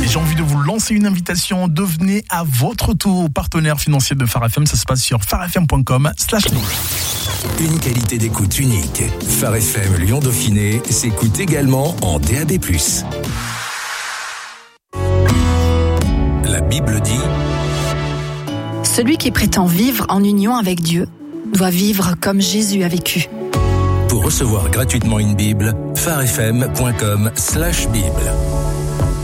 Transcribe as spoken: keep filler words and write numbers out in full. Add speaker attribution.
Speaker 1: j'ai envie de vous lancer une invitation. Devenez à votre tour partenaire financier de Phare F M. Ça se passe sur pharefm point com slash
Speaker 2: Une qualité d'écoute unique. Phare F M Lyon Dauphiné s'écoute également en D A B plus. La Bible dit:
Speaker 3: celui qui prétend vivre en union avec Dieu doit vivre comme Jésus a vécu.
Speaker 2: Pour recevoir gratuitement une Bible, pharefm point com slash Bible.